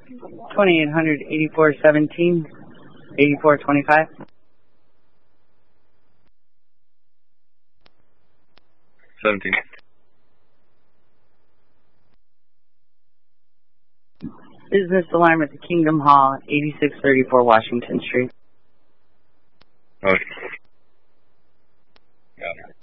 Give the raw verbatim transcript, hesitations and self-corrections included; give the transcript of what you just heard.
twenty-eight hundred, eighty-four seventeen, eighty-four twenty-five. seventeen. Business alarm at the Kingdom Hall, eighty-six thirty-four Washington Street. Okay. Got it.